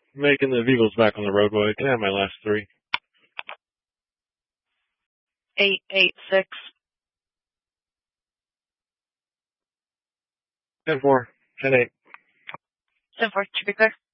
making the vehicles back on the roadway. Can I have my last three? 886. 10-4, 10-8. 10-4, to be clear.